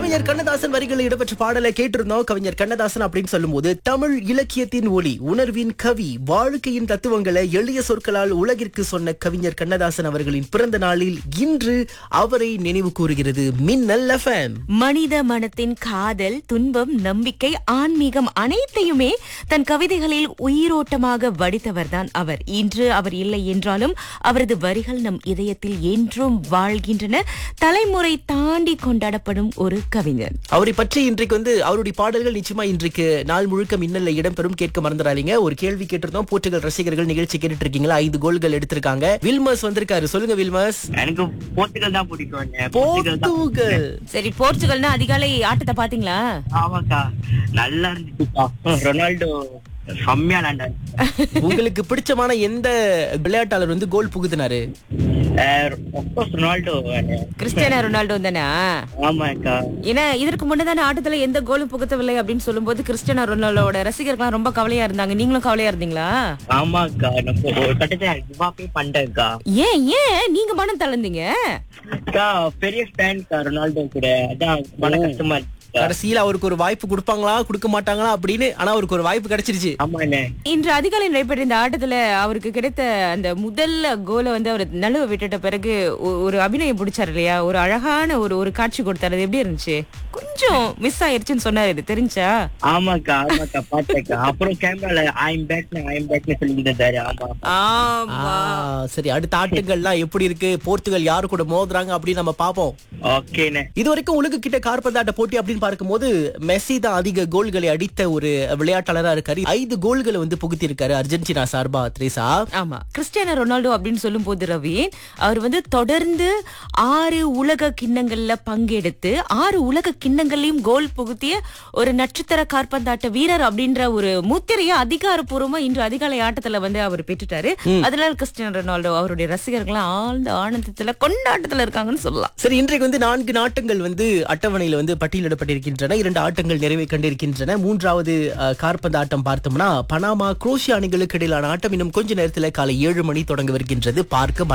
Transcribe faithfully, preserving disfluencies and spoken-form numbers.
கவிஞர் கண்ணதாசன் வரிகளில் இடம்பெற்ற பாடலை கேட்டிருந்தோம். கவிஞர் கண்ணதாசன் அப்படின்னு சொல்லும்போது தமிழ் இலக்கியத்தின் ஒளி, உணர்வின் கவி, வாழ்க்கையின் தத்துவங்களை எளிய சொற்களால் உலகிற்கு சொன்ன கவிஞர் கண்ணதாசன் அவர்களின் பிறந்த நாளில் இன்று அவரை நினைவு கூறுகிறது மின்னல் எஃப்எம். மனித மனத்தின் காதல், துன்பம், நம்பிக்கை, ஆன்மீகம் அனைத்தையுமே தன் கவிதைகளில் உயிரோட்டமாக வடித்தவர்தான் அவர். இன்று அவர் இல்லை என்றாலும் அவரது வரிகள் நம் இதயத்தில் என்றும் வாழ்கின்றன. தலைமுறை தாண்டி கொண்டாடப்படும் ஒரு கவிஞர். அவரை பற்றி இன்றைக்கு வந்து அவருடைய பாடல்கள் நிச்சயமா இன்றைக்கு நாள் முழுக்க மின்னல்ல இடம்பெறும். கேட்க மறந்துடாதீங்க. ஒரு கேள்வி கேட்டிருந்தோம். போர்ச்சுகல் ரசிகர்கள் நிகழ்ச்சி கேட்டுட்டு இருக்கீங்களா? ஐந்து கோல்கள் எடுத்திருக்காங்க. வில்மஸ் வந்திருக்காரு. சொல்லுங்க வில்மஸ். எனக்கு போர்ச்சுகல் தான் பிடிக்கும். போர்த்துகல். சரி, போர்ச்சுகல்னா அதிகாலை ஆட்டத்தை பாத்தீங்களா? ஆமாக்கா, நல்லா இருந்துச்சுக்கா. ரொனால்டோ செம்மையா விளையாண்டாரு. உங்களுக்கு பிடிச்சமான எந்த விளையாட்டாளர் வந்து கோல் புகுத்தினாரு? ரொனால்டோ. கிறிஸ்டியானோ ரொனால்டோ தானே? ஆமாக்கா. ஏன்னா இதற்கு முன்னதான ஆட்டத்துல எந்த கோலும் புகுத்தவில்லை அப்படின்னு சொல்லும்போது கிறிஸ்டியானோ ரொனால்டோட ரசிகர்கள் ரொம்ப கவலையா இருந்தாங்க. நீங்களும் கவலையா இருந்தீங்களா? ஆமாக்கா, நம்ம ஒரு கட்டத்தை கிவாப்பே பண்ணிட்டேன்க்கா. ஏன் ஏன் நீங்க மனம் தளர்ந்தீங்க? அக்கா, பெரிய ஃபேன்க்கா ரொனால்டோ கூட. அதான் மன கஷ்டமா இருக்கு. கடைசியில அவருக்கு ஒரு வாய்ப்பு கொடுப்பாங்களா கொடுக்க மாட்டாங்களா அப்படின்னு, ஆனா அவருக்கு ஒரு வாய்ப்பு கிடைச்சிருச்சு. ஆமாண்ணே. இன்று அதிகாலை நடைபெற்ற இந்த ஆட்டத்துல அவருக்கு கிடைத்த அந்த முதல் கோலை வந்து அவர் நழுவ விட்டுட்ட பிறகு ஒ- ஒரு அபிநயம் பிடிச்சாரு இல்லையா? ஒரு அழகான ஒரு ஒரு காட்சி கொடுத்தாரு. அது எப்படி இருந்துச்சு? கொஞ்சம் மிஸ் ஆயிருச்சுன்னு சொன்னாரு. இது தெரிஞ்சா? ஆமாக்கா ஆமாக்கா பாத்தேக்கா. அப்புறம் கேமரால ஐம் பேக் ஐம் பேக்னு சொல்லி இருந்தாரு. ஆமா. ஆமா. ஆ, சரி, அடுத்த ஆட்டங்கள்லாம் எப்படி இருக்கு, போர்த்துகல் யாரு கூட மோதுறாங்க அப்படின்னு நம்ம பாப்போம். ஓகேண்ணே. இது வரைக்கும் உலக கிட்ட காற்பந்தாட்ட போட்டி அப்படின்னு பார்க்கும்போது மெஸ்ஸி தான் அதிக கோல்களை அடித்த ஒரு விளையாட்டாளரா இருக்காரு. ஐந்து கோல்களை வந்து புகுத்தி இருக்காரு அர்ஜென்டினா சார்பா. த்ரேசா. ஆமா, கிறிஸ்டியானோ ரொனால்டோ அப்படின்னு சொல்லும் போது ரவி, அவர் வந்து தொடர்ந்து ஆறு உலக கிண்ணங்கள்ல பங்கெடுத்து ஆறு உலக கிண்ணங்களையும் கோல் புகுத்திய ஒரு நட்சத்திர காற்பந்தாட்ட வீரர் அப்படின்ற ஒரு முத்திரையை அதிகாரப்பூர்வமா இன்று அதிகாலை ஆட்டத்துல வந்து அவர் பெற்றுட்டாரு. அதனால கிறிஸ்டியானோ ரொனால்டோ அவருடைய ரசிகர்கள் ஆழ்ந்த ஆனந்தத்துல கொண்டாட்டத்துல இருக்காங்கன்னு சொல்லலாம். சரி, இன்றைக்கு வந்து நான்கு நாட்டங்கள் வந்து அட்டவணையில வந்து பட்டியலிடப்பட்டிருக்கின்றன. இரண்டு ஆட்டங்கள் நிறைவை கண்டிருக்கின்றன. மூன்றாவது அஹ், காற்பந்து ஆட்டம் பார்த்தோம்னா பனாமா குரோஷியா அணிகளுக்கு இடையிலான ஆட்டம் இன்னும் கொஞ்ச நேரத்துல காலை ஏழு மணி தொடங்கவிருக்கின்றது. பார்க்க